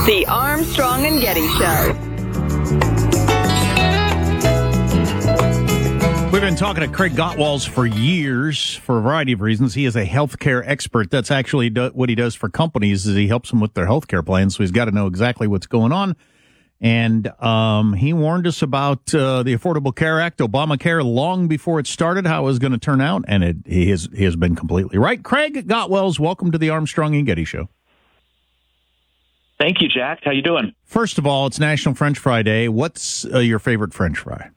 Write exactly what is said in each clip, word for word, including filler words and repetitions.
The Armstrong and Getty Show. We've been talking to Craig Gottwals for years for a variety of reasons. He is a healthcare expert. That's actually do- what he does for companies is he helps them with their healthcare plans. So he's got to know exactly what's going on. And um, he warned us about uh, the Affordable Care Act, Obamacare, long before it started, how it was going to turn out. And it, he, has, he has been completely right. Craig Gottwals, welcome to the Armstrong and Getty Show. Thank you, Jack. How you doing? First of all, it's National French Fry Day. What's uh, your favorite French fry?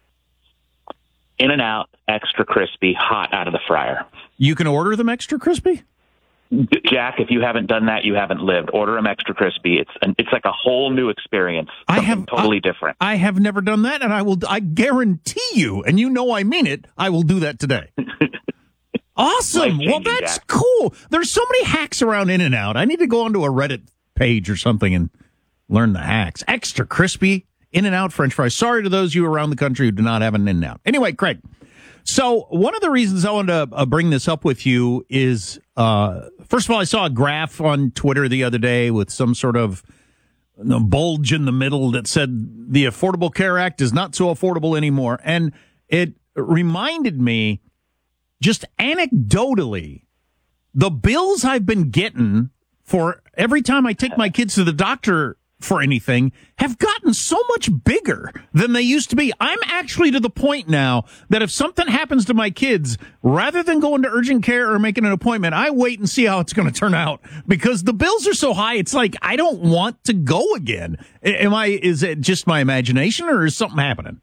In-N-Out, extra crispy, hot out of the fryer. You can order them extra crispy? Jack, if you haven't done that, you haven't lived. Order them extra crispy. It's an, it's like a whole new experience. I have totally I, different. I have never done that, and I will. I guarantee you, and you know I mean it. I will do that today. Awesome. Well, that's Jack. Cool. There's so many hacks around In-N-Out. I need to go onto a Reddit page or something and learn the hacks. Extra crispy In-N-Out French fries. Sorry to those of you around the country who do not have an In-N-Out. Anyway, Craig. So one of the reasons I wanted to uh, bring this up with you is, uh, first of all, I saw a graph on Twitter the other day with some sort of you know, bulge in the middle that said the Affordable Care Act is not so affordable anymore. And it reminded me, just anecdotally, the bills I've been getting for every time I take my kids to the doctor for anything have gotten so much bigger than they used to be. I'm actually to the point now that if something happens to my kids, rather than going to urgent care or making an appointment, I wait and see how it's going to turn out because the bills are so high. It's like, I don't want to go again. Am I, is it just my imagination or is something happening?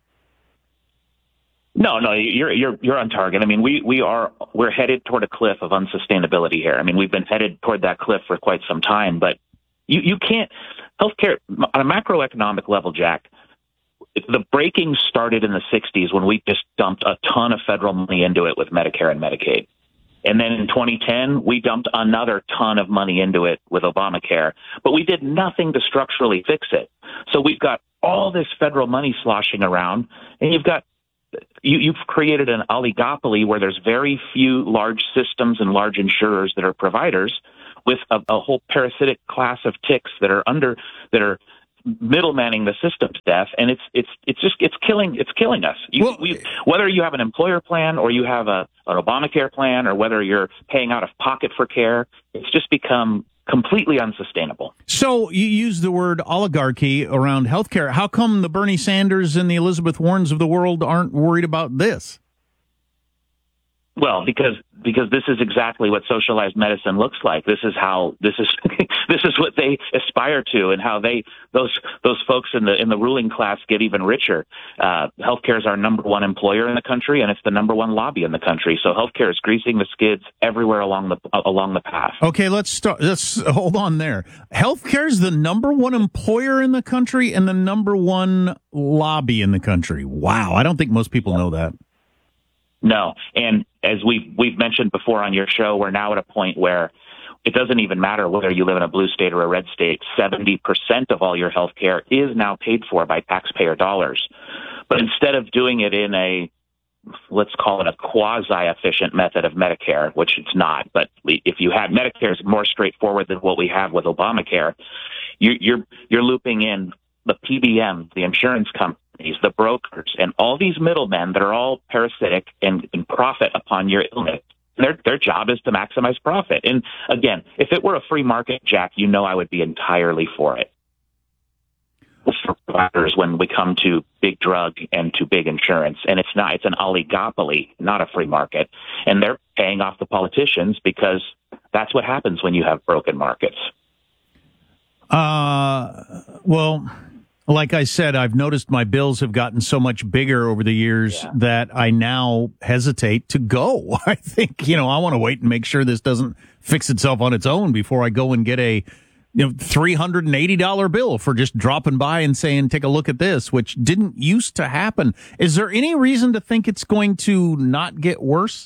No, no, you're you're you're on target. I mean, we we are we're headed toward a cliff of unsustainability here. I mean, we've been headed toward that cliff for quite some time, but you you can't healthcare on a macroeconomic level, Jack. The breaking started in the sixties when we just dumped a ton of federal money into it with Medicare and Medicaid. And then in twenty ten, we dumped another ton of money into it with Obamacare, but we did nothing to structurally fix it. So we've got all this federal money sloshing around, and you've got You, you've created an oligopoly where there's very few large systems and large insurers that are providers, with a, a whole parasitic class of ticks that are under that are middlemaning the system to death, and it's it's it's just it's killing it's killing us. You, well, we, whether you have an employer plan or you have a an Obamacare plan, or whether you're paying out of pocket for care, it's just become completely unsustainable. So you use the word oligarchy around healthcare. How come the Bernie Sanders and the Elizabeth Warrens of the world aren't worried about this? Well, because because this is exactly what socialized medicine looks like. This is how this is this is what they aspire to, and how they those those folks in the in the ruling class get even richer. Uh, healthcare is our number one employer in the country, and it's the number one lobby in the country. So healthcare is greasing the skids everywhere along the uh, along the path. Okay, let's start. Let's hold on there. Healthcare is the number one employer in the country and the number one lobby in the country. Wow, I don't think most people know that. No, and as we've we've mentioned before on your show, we're now at a point where it doesn't even matter whether you live in a blue state or a red state. seventy percent of all your health care is now paid for by taxpayer dollars. But instead of doing it in a, let's call it a quasi-efficient method of Medicare, which it's not, but if you had Medicare is more straightforward than what we have with Obamacare, you, you're you're looping in the P B M, the insurance company, the brokers, and all these middlemen that are all parasitic and, and profit upon your illness. Their their job is to maximize profit. And again, if it were a free market, Jack, you know I would be entirely for it. For providers when we come to big drug and to big insurance, and it's not, it's an oligopoly, not a free market. And they're paying off the politicians because that's what happens when you have broken markets. Uh, well... Like I said, I've noticed my bills have gotten so much bigger over the years yeah. that I now hesitate to go. I think, you know, I want to wait and make sure this doesn't fix itself on its own before I go and get a, you know, three hundred eighty dollars bill for just dropping by and saying, take a look at this, which didn't used to happen. Is there any reason to think it's going to not get worse?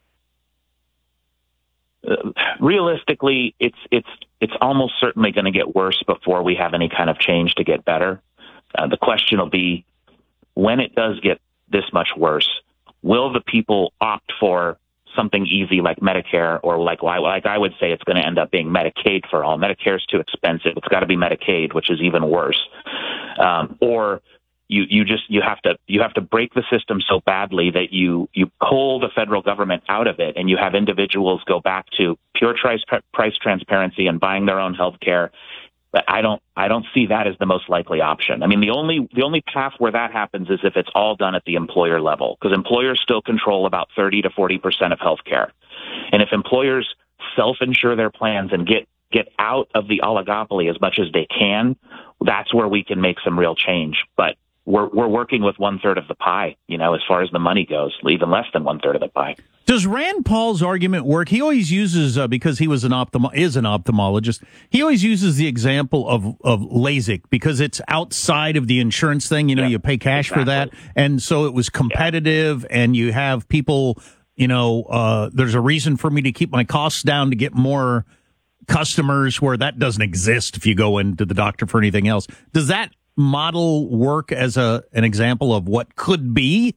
Uh, realistically, it's it's it's almost certainly going to get worse before we have any kind of change to get better. Uh, the question will be, when it does get this much worse, will the people opt for something easy like Medicare, or like like I would say it's going to end up being Medicaid for all. Medicare is too expensive. It's got to be Medicaid, which is even worse. Um, or you you just you have to you have to break the system so badly that you you pull the federal government out of it, and you have individuals go back to pure price price transparency and buying their own health care. But I don't I don't see that as the most likely option. I mean, the only the only path where that happens is if it's all done at the employer level, because employers still control about thirty to forty percent of healthcare. And if employers self-insure their plans and get get out of the oligopoly as much as they can, that's where we can make some real change. But we're we're working with one third of the pie, you know, as far as the money goes, even less than one third of the pie. Does Rand Paul's argument work? He always uses, uh, because he was an ophthalmo- is an ophthalmologist, he always uses the example of, of LASIK because it's outside of the insurance thing. You know, yeah, you pay cash exactly. for that. And so it was competitive, yeah. and you have people, you know, uh, there's a reason for me to keep my costs down to get more customers, where that doesn't exist if you go into the doctor for anything else. Does that model work as a an example of what could be?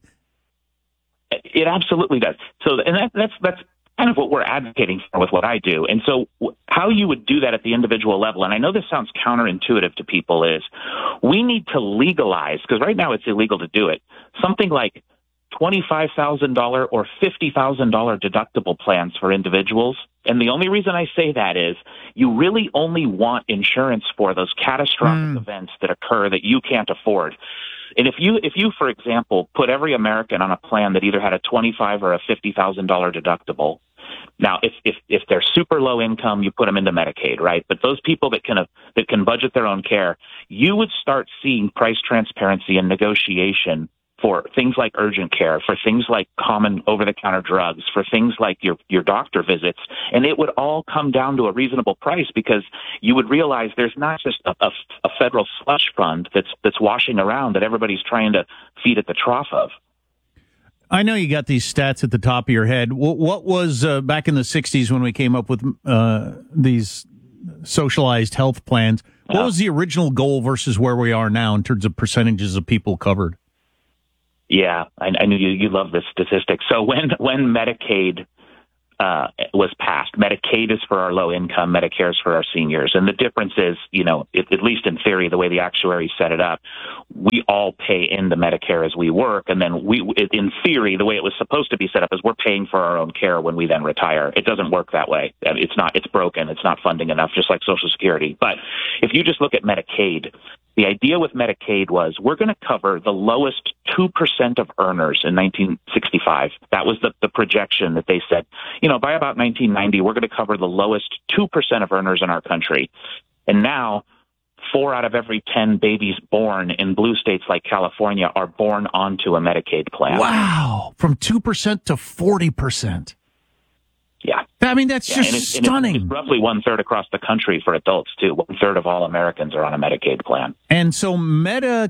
It absolutely does. So, and that, that's that's kind of what we're advocating for with what I do. And so, how you would do that at the individual level, and I know this sounds counterintuitive to people, is we need to legalize, because right now it's illegal to do it, something like twenty-five thousand dollars or fifty thousand dollars deductible plans for individuals. And the only reason I say that is you really only want insurance for those catastrophic mm. events that occur that you can't afford. And if you, if you, for example, put every American on a plan that either had a twenty-five or a fifty thousand dollars deductible, now if, if if they're super low income, you put them into Medicaid, right? But those people that can that can budget their own care, you would start seeing price transparency and negotiation for things like urgent care, for things like common over-the-counter drugs, for things like your, your doctor visits, and it would all come down to a reasonable price, because you would realize there's not just a, a, a federal slush fund that's that's washing around that everybody's trying to feed at the trough of. I know you got these stats at the top of your head. What, what was uh, back in the sixties when we came up with uh, these socialized health plans? What uh, was the original goal versus where we are now in terms of percentages of people covered? Yeah, I, I knew you, you love this statistic. So when when Medicaid uh, was passed, Medicaid is for our low income, Medicare is for our seniors. And the difference is, you know, it, at least in theory, the way the actuaries set it up, we all pay into Medicare as we work. And then we, in theory, the way it was supposed to be set up is we're paying for our own care when we then retire. It doesn't work that way. It's not, it's broken. It's not funding enough, just like Social Security. But if you just look at Medicaid, the idea with Medicaid was we're going to cover the lowest two percent of earners in nineteen sixty-five. That was the, the projection that they said, you know, by about nineteen ninety, we're going to cover the lowest two percent of earners in our country. And now four out of every ten babies born in blue states like California are born onto a Medicaid plan. Wow. From two percent to forty percent. Yeah. I mean, that's yeah, just and it's, stunning. And it's, it's roughly one third across the country for adults, too. One third of all Americans are on a Medicaid plan. And so Medicaid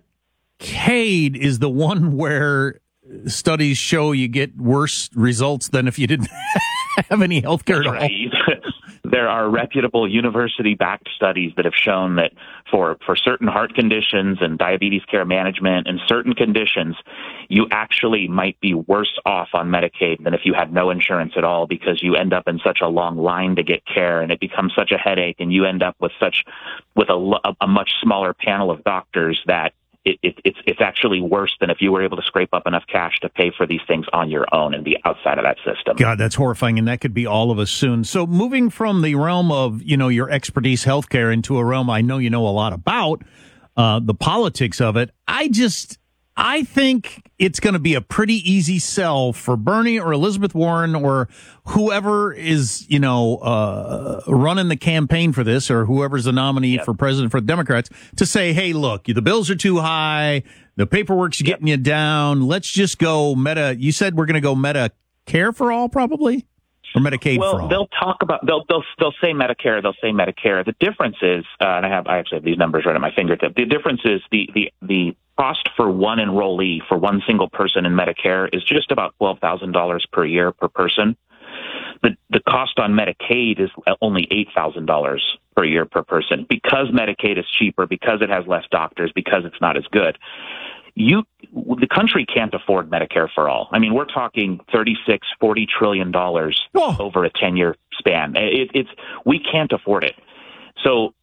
is the one where studies show you get worse results than if you didn't have any health care at all. Right. There are reputable university-backed studies that have shown that for, for certain heart conditions and diabetes care management and certain conditions, you actually might be worse off on Medicaid than if you had no insurance at all, because you end up in such a long line to get care, and it becomes such a headache, and you end up with such with a, a much smaller panel of doctors that It, it, it's it's actually worse than if you were able to scrape up enough cash to pay for these things on your own and be outside of that system. God, that's horrifying, and that could be all of us soon. So moving from the realm of, you know, your expertise healthcare into a realm I know you know a lot about, uh, the politics of it, I just, I think it's going to be a pretty easy sell for Bernie or Elizabeth Warren or whoever is, you know, uh, running the campaign for this, or whoever's the nominee yep. for president for the Democrats, to say, hey, look, the bills are too high. The paperwork's yep. getting you down. Let's just go meta. You said we're going to go Medicare for all, probably? Or Medicaid well, for all? They'll talk about, they'll, they'll, they'll say Medicare, they'll say Medicare. The difference is, uh, and I have, I actually have these numbers right at my fingertip. The difference is the, the, the cost for one enrollee, for one single person in Medicare, is just about twelve thousand dollars per year per person. The, the cost on Medicaid is only eight thousand dollars per year per person, because Medicaid is cheaper, because it has less doctors, because it's not as good. you the country can't afford Medicare for all. I mean, we're talking thirty-six, forty trillion dollars oh. over a ten-year span. It, it's we can't afford it. So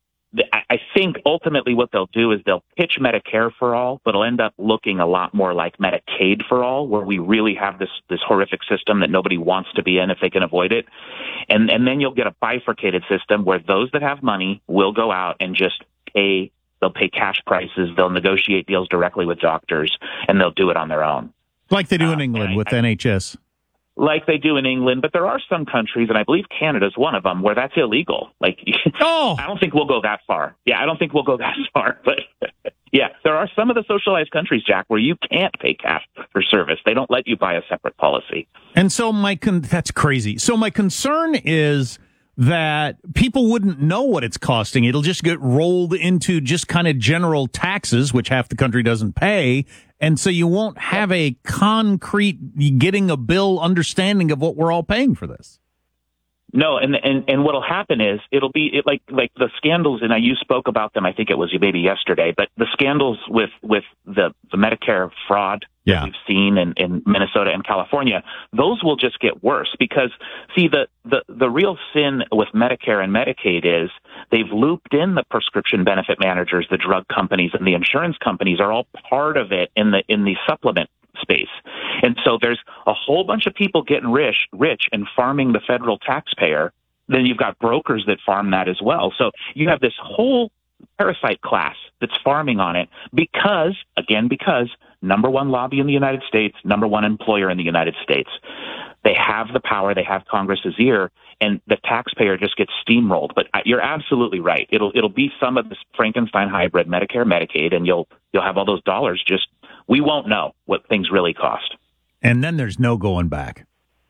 I think ultimately what they'll do is they'll pitch Medicare for all, but it'll end up looking a lot more like Medicaid for all, where we really have this this horrific system that nobody wants to be in if they can avoid it. And and then you'll get a bifurcated system where those that have money will go out and just pay. They'll pay cash prices. They'll negotiate deals directly with doctors, and they'll do it on their own. Like they do in uh, England I, with I, N H S. Like they do in England, but there are some countries, and I believe Canada's one of them, where that's illegal. Like, oh. I don't think we'll go that far. Yeah, I don't think we'll go that far. But yeah, there are some of the socialized countries, Jack, where you can't pay cash for service. They don't let you buy a separate policy. And so my con- that's crazy. So my concern is that people wouldn't know what it's costing. It'll just get rolled into just kind of general taxes, which half the country doesn't pay. And so you won't have a concrete getting a bill understanding of what we're all paying for this. No, and and and what'll happen is it'll be it like like the scandals, and I you spoke about them. I think it was maybe yesterday, but the scandals with with the the Medicare fraud yeah. that we've seen in, in Minnesota and California, those will just get worse because see the the the real sin with Medicare and Medicaid is they've looped in the prescription benefit managers, the drug companies, and the insurance companies are all part of it in the in the supplement space. And so there's a whole bunch of people getting rich, rich and farming the federal taxpayer. Then you've got brokers that farm that as well. So you have this whole parasite class that's farming on it because, again, because number one lobby in the United States, number one employer in the United States. They have the power. They have Congress's ear, and the taxpayer just gets steamrolled. But you're absolutely right. It'll it'll be some of this Frankenstein hybrid Medicare, Medicaid, and you'll you'll have all those dollars just. We won't know what things really cost. And then there's no going back.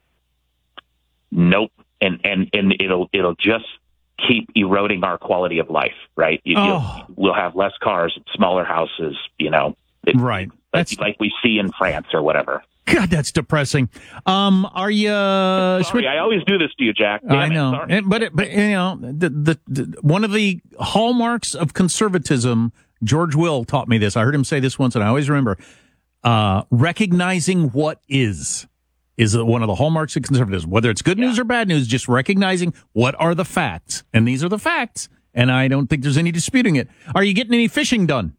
Nope. And and, and it'll it'll just keep eroding our quality of life, right? You, oh. We'll have less cars, smaller houses, you know. It, right. That's like we see in France or whatever. God, that's depressing. Um, are you? Uh, sorry, I always do this to you, Jack. Damn I know, it, it, but it, but you know, the, the the one of the hallmarks of conservatism. George Will taught me this. I heard him say this once, and I always remember. Uh, recognizing what is is one of the hallmarks of conservatism. Whether it's good news yeah. or bad news, just recognizing what are the facts, and these are the facts. And I don't think there's any disputing it. Are you getting any fishing done?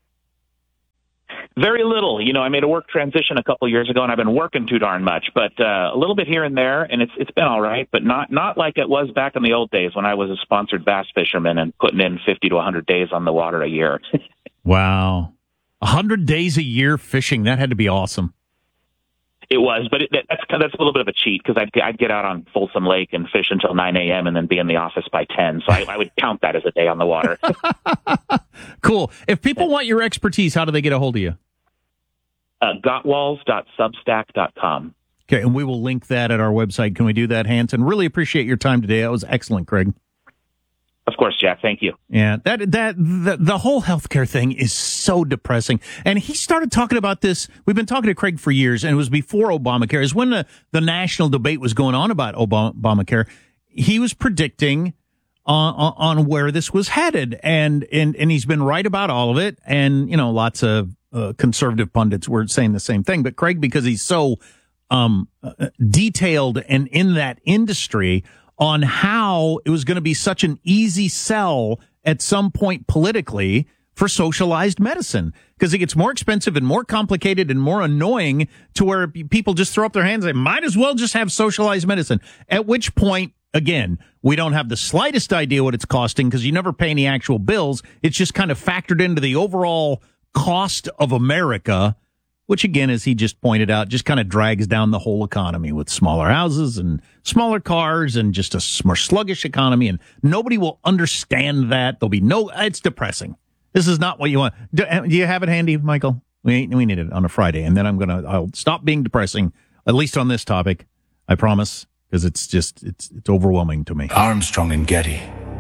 Very little. You know, I made a work transition a couple years ago, and I've been working too darn much. But uh, a little bit here and there, and it's it's been all right, but not not like it was back in the old days when I was a sponsored bass fisherman and putting in fifty to one hundred days on the water a year. Wow. one hundred days a year fishing. That had to be awesome. It was, but it, that's that's a little bit of a cheat because I'd, I'd get out on Folsom Lake and fish until nine a.m. and then be in the office by ten. So I, I would count that as a day on the water. Cool. If people want your expertise, how do they get a hold of you? Uh, Gottwalls dot substack dot com. Okay, and we will link that at our website. Can we do that, Hanson? Really appreciate your time today. That was excellent, Craig. Of course, Jack. Thank you. Yeah, that that the, the whole healthcare thing is so depressing. And he started talking about this. We've been talking to Craig for years, and it was before Obamacare. It was when the, the national debate was going on about Obama, Obamacare. He was predicting on, on where this was headed, and and and he's been right about all of it. And you know, lots of uh, conservative pundits were saying the same thing. But Craig, because he's so um, uh, detailed and in that industry, on how it was going to be such an easy sell at some point politically for socialized medicine, because it gets more expensive and more complicated and more annoying to where people just throw up their hands and say, might as well just have socialized medicine. At which point, again, we don't have the slightest idea what it's costing because you never pay any actual bills. It's just kind of factored into the overall cost of America, which, again, as he just pointed out, just kind of drags down the whole economy with smaller houses and smaller cars and just a more sluggish economy. And nobody will understand that. There'll be no, it's depressing. This is not what you want. Do, do you have it handy, Michael? We we need it on a Friday. And then I'm going to, I'll stop being depressing, at least on this topic. I promise, because it's just, it's, it's overwhelming to me. Armstrong and Getty.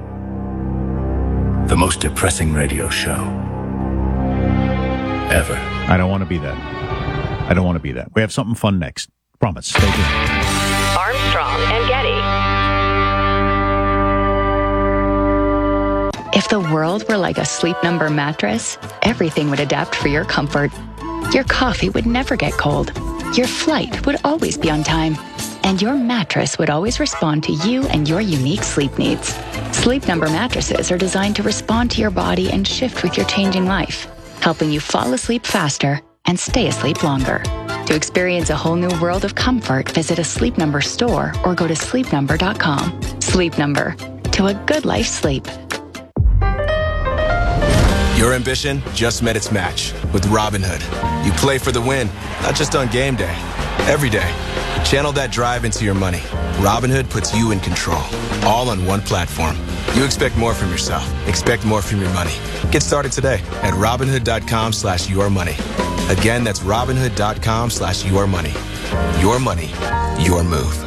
The most depressing radio show ever. I don't want to be that. I don't want to be that. We have something fun next. Promise. Stay tuned. Armstrong and Getty. If the world were like a Sleep Number mattress, everything would adapt for your comfort. Your coffee would never get cold. Your flight would always be on time. And your mattress would always respond to you and your unique sleep needs. Sleep Number mattresses are designed to respond to your body and shift with your changing life, helping you fall asleep faster and stay asleep longer. To experience a whole new world of comfort, visit a Sleep Number store or go to sleep number dot com. Sleep Number. To a good life sleep. Your ambition just met its match with Robinhood. You play for the win, not just on game day, every day. Channel that drive into your money. Robinhood puts you in control, all on one platform. You expect more from yourself. Expect more from your money. Get started today at Robinhood.com slash your money. Again, that's Robinhood.com slash your money. Your money, your move.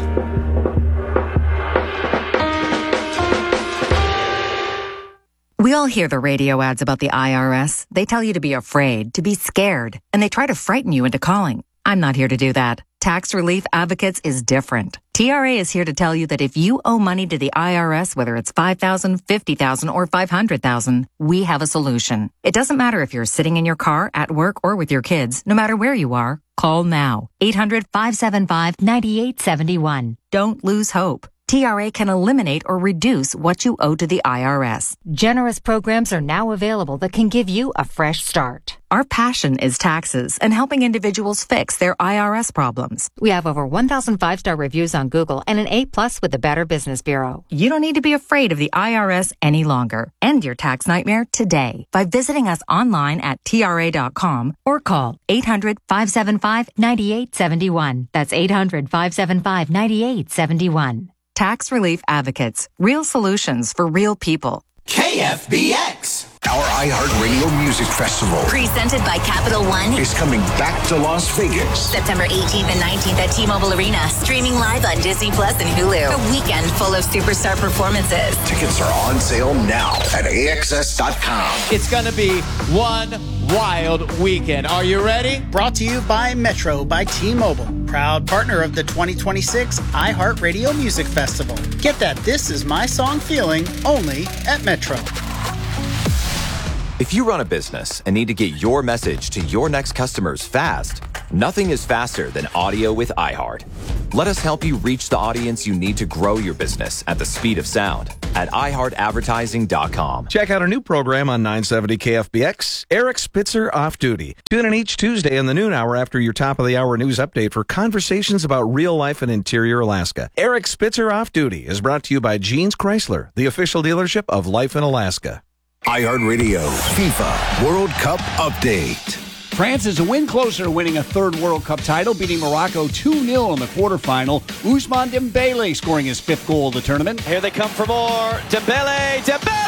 We all hear the radio ads about the I R S. They tell you to be afraid, to be scared, and they try to frighten you into calling. I'm not here to do that. Tax Relief Advocates is different. T R A is here to tell you that if you owe money to the I R S, whether it's five thousand dollars, fifty thousand dollars, or five hundred thousand dollars, we have a solution. It doesn't matter if you're sitting in your car, at work, or with your kids. No matter where you are, call now. eight hundred, five seven five, nine eight seven one. Don't lose hope. T R A can eliminate or reduce what you owe to the I R S. Generous programs are now available that can give you a fresh start. Our passion is taxes and helping individuals fix their I R S problems. We have over one thousand five-star reviews on Google and an A plus with the Better Business Bureau. You don't need to be afraid of the I R S any longer. End your tax nightmare today by visiting us online at T R A dot com or call eight hundred, five seven five, nine eight seven one. That's eight hundred, five seven five, nine eight seven one. Tax Relief Advocates. Real solutions for real people. K F B X. Our iHeartRadio Music Festival, presented by Capital One, is coming back to Las Vegas. September eighteenth and nineteenth at T-Mobile Arena. Streaming live on Disney Plus and Hulu. A weekend full of superstar performances. Tickets are on sale now at A X S dot com. It's going to be one wild weekend. Are you ready? Brought to you by Metro by T-Mobile. Proud partner of the twenty twenty-six iHeartRadio Music Festival. Get that This Is My Song feeling only at Metro. If you run a business and need to get your message to your next customers fast, nothing is faster than audio with iHeart. Let us help you reach the audience you need to grow your business at the speed of sound at i heart advertising dot com. Check out our new program on nine seventy K F B X, Eric Spitzer Off Duty. Tune in each Tuesday in the noon hour after your top of the hour news update for conversations about real life in interior Alaska. Eric Spitzer Off Duty is brought to you by Jeans Chrysler, the official dealership of Life in Alaska. iHeartRadio FIFA World Cup Update. France is a win closer to winning a third World Cup title, beating Morocco two nil in the quarterfinal. Ousmane Dembele scoring his fifth goal of the tournament. Here they come for more. Dembele!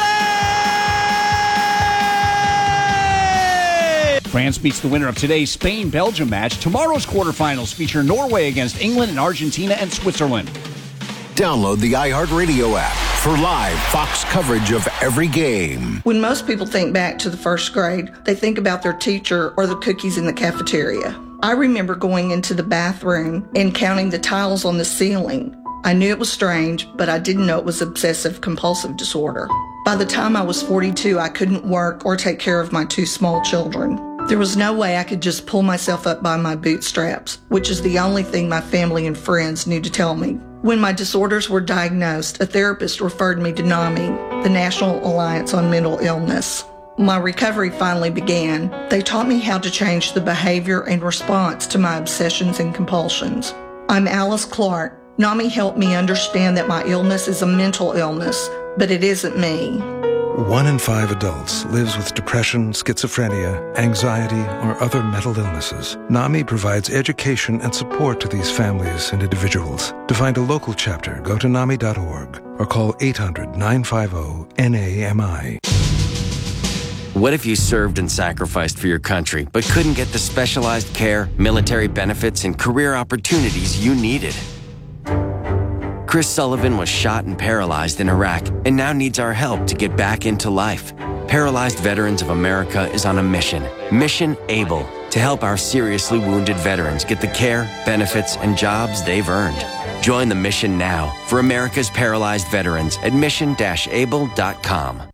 Dembele! France beats the winner of today's Spain-Belgium match. Tomorrow's quarterfinals feature Norway against England and Argentina and Switzerland. Download the iHeartRadio app for live Fox coverage of every game. When most people think back to the first grade, they think about their teacher or the cookies in the cafeteria. I remember going into the bathroom and counting the tiles on the ceiling. I knew it was strange, but I didn't know it was obsessive-compulsive disorder. By the time I was forty-two, I couldn't work or take care of my two small children. There was no way I could just pull myself up by my bootstraps, which is the only thing my family and friends knew to tell me. When my disorders were diagnosed, a therapist referred me to NAMI, the National Alliance on Mental Illness. My recovery finally began. They taught me how to change the behavior and response to my obsessions and compulsions. I'm Alice Clark. NAMI helped me understand that my illness is a mental illness, but it isn't me. One in five adults lives with depression, schizophrenia, anxiety, or other mental illnesses. NAMI provides education and support to these families and individuals. To find a local chapter, go to nami dot org or call eight hundred, nine five zero, N A M I. What if you served and sacrificed for your country, but couldn't get the specialized care, military benefits, and career opportunities you needed? Chris Sullivan was shot and paralyzed in Iraq and now needs our help to get back into life. Paralyzed Veterans of America is on a mission, Mission Able, to help our seriously wounded veterans get the care, benefits, and jobs they've earned. Join the mission now for America's paralyzed veterans at mission dash able dot com.